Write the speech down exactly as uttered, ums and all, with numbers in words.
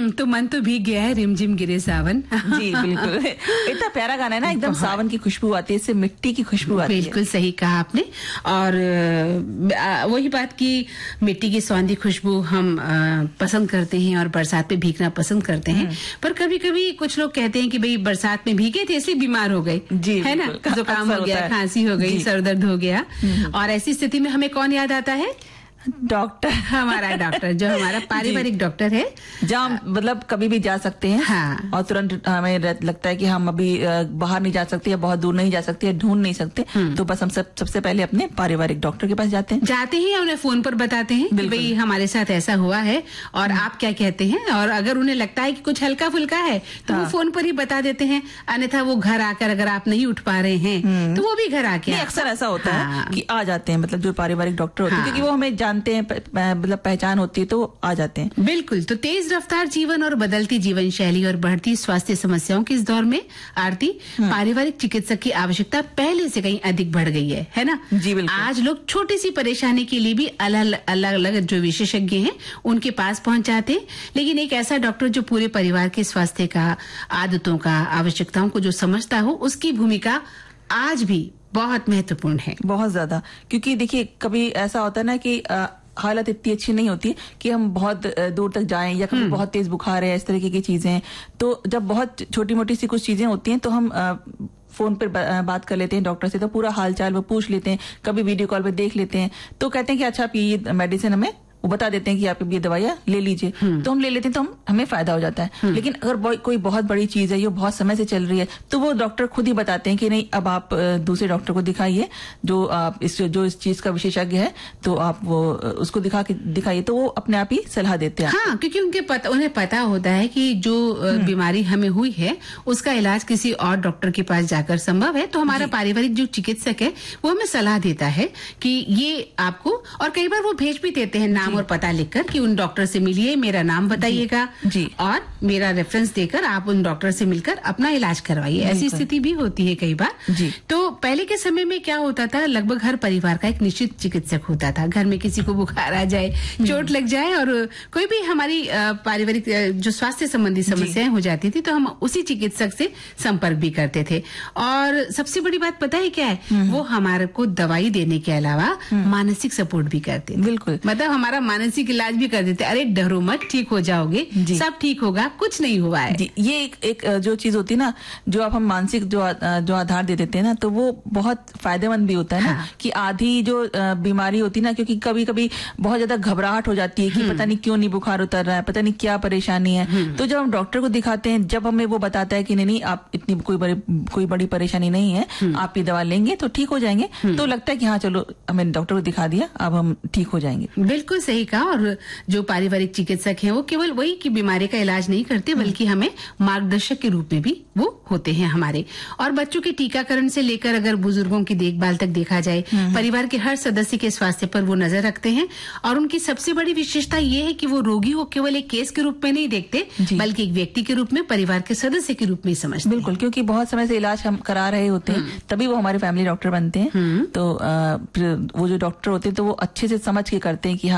तो मन तो भीग गया है, रिमझिम गिरे सावन। जी बिल्कुल, इतना प्यारा गाना है ना, एकदम सावन की खुशबू आती है, इससे मिट्टी की खुशबू आती है। बिल्कुल सही कहा आपने। और आ, वही बात की मिट्टी की सौंधी खुशबू हम आ, पसंद करते हैं और बरसात में भीगना पसंद करते हैं, पर कभी कभी कुछ लोग कहते हैं कि भाई बरसात में भीगे थे इसलिए बीमार हो गए, है ना, जुकाम हो गया, खांसी हो गई, सर दर्द हो गया। और ऐसी स्थिति में हमें कौन याद आता है? डॉक्टर, हमारा डॉक्टर, जो हमारा पारिवारिक डॉक्टर है, जहाँ मतलब कभी भी जा सकते हैं। हाँ। और तुरंत हमें लगता है कि हम अभी बाहर नहीं जा सकते या बहुत दूर नहीं जा सकते या ढूंढ नहीं सकते, तो बस हम सब सबसे पहले अपने पारिवारिक डॉक्टर के पास जाते हैं जाते हैं या उन्हें फोन पर बताते हैं कि भाई हमारे साथ ऐसा हुआ है और आप क्या कहते हैं। और अगर उन्हें लगता है कि कुछ हल्का फुल्का है तो हाँ। वो फोन पर ही बता देते हैं, अन्यथा वो घर आकर अगर आप नहीं उठ पा रहे हैं तो वो भी घर आके, अक्सर ऐसा होता है कि आ जाते हैं, मतलब जो पारिवारिक डॉक्टर होते हैं, क्योंकि वो हमें जानते हैं, मतलब पहचान होती है, तो आ जाते हैं। बिल्कुल। तो तेज रफ्तार जीवन और बदलती जीवन शैली और बढ़ती स्वास्थ्य समस्याओं के इस दौर में आरती, पारिवारिक चिकित्सक की आवश्यकता पहले से कहीं अधिक बढ़ गई है, है ना? जी बिल्कुल। आज लोग छोटी सी परेशानी के लिए भी अलग अलग अलग जो विशेषज्ञ हैं उनके पास पहुंच जाते हैं, लेकिन एक ऐसा डॉक्टर जो पूरे परिवार के स्वास्थ्य का, आदतों का, आवश्यकताओं को जो समझता हो, उसकी भूमिका आज भी बहुत महत्वपूर्ण है, बहुत ज्यादा। क्योंकि देखिए कभी ऐसा होता है ना कि आ, हालत इतनी अच्छी नहीं होती कि हम बहुत दूर तक जाएं, या कभी बहुत तेज बुखार है, इस तरीके की चीजें। तो जब बहुत छोटी मोटी सी कुछ चीजें होती हैं तो हम आ, फोन पर बात कर लेते हैं डॉक्टर से, तो पूरा हाल चाल वो पूछ लेते हैं, कभी वीडियो कॉल पे देख लेते हैं, तो कहते हैं कि अच्छा आप ये मेडिसिन हमें वो बता देते हैं कि आप ये दवाइयाँ ले लीजिए, तो हम ले लेते हैं, तो हम हमें फायदा हो जाता है। लेकिन अगर कोई बहुत बड़ी चीज है, ये बहुत समय से चल रही है, तो वो डॉक्टर खुद ही बताते हैं कि नहीं, अब आप दूसरे डॉक्टर को दिखाइए जो आप इस जो इस चीज का विशेषज्ञ है, तो आप वो उसको दिखा के दिखाइए, तो वो अपने आप ही सलाह देते हैं। हाँ, क्योंकि उनके पता, उन्हें पता होता है कि जो बीमारी हमें हुई है उसका इलाज किसी और डॉक्टर के पास जाकर संभव है, तो हमारा पारिवारिक जो चिकित्सक है वो हमें सलाह देता है कि ये आपको, और कई बार वो भेज भी देते हैं नाम और पता लिखकर कि उन डॉक्टर से मिलिए, मेरा नाम बताइएगा और मेरा रेफरेंस देकर आप उन डॉक्टर से मिलकर अपना इलाज करवाइए। ऐसी स्थिति भी होती है कई बार। तो पहले के समय में क्या होता था, लगभग हर परिवार का एक निश्चित चिकित्सक होता था। घर में किसी को बुखार आ जाए, चोट लग जाए और कोई भी हमारी पारिवारिक जो स्वास्थ्य संबंधी समस्याएं हो जाती थी, तो हम उसी चिकित्सक से संपर्क भी करते थे। और सबसे बड़ी बात पता है क्या है, वो हमारे को दवाई देने के अलावा मानसिक सपोर्ट भी करते थे। बिल्कुल, मतलब हमारा मानसिक इलाज भी कर देते, अरे डरो मत, ठीक हो जाओगे, सब ठीक होगा, कुछ नहीं हुआ है। ये एक, एक जो चीज होती है ना, जो आप हम मानसिक जो जो आधार दे देते हैं ना, तो वो बहुत फायदेमंद भी होता है ना। हाँ। कि आधी जो बीमारी होती है ना, क्योंकि कभी कभी बहुत ज्यादा घबराहट हो जाती है कि पता नहीं क्यों नहीं बुखार उतर रहा है, पता नहीं क्या परेशानी है, तो जब हम डॉक्टर को दिखाते हैं, जब हमें वो बताता है कि नहीं नहीं आप इतनी कोई बड़ी कोई बड़ी परेशानी नहीं है, आप ये दवा लेंगे तो ठीक हो जाएंगे, तो लगता है कि हाँ चलो हमें डॉक्टर को दिखा दिया, अब हम ठीक हो जाएंगे। बिल्कुल सही कहा। और जो पारिवारिक चिकित्सक हैं वो केवल वही की बीमारी का इलाज नहीं करते, बल्कि हमें मार्गदर्शक के रूप में भी वो होते हैं हमारे। और बच्चों के टीकाकरण से लेकर अगर बुजुर्गों की देखभाल तक देखा जाए, परिवार के हर सदस्य के स्वास्थ्य पर वो नजर रखते हैं। और उनकी सबसे बड़ी विशेषता ये है कि वो रोगी को केवल एक केस के रूप में नहीं देखते, बल्कि एक व्यक्ति के रूप में, परिवार के सदस्य के रूप में समझते हैं। बिल्कुल, क्योंकि बहुत समय से इलाज हम करा रहे होते हैं, तभी वो हमारे फैमिली डॉक्टर बनते हैं। तो वो जो डॉक्टर होते हैं तो वो अच्छे से समझ के करते हैं कि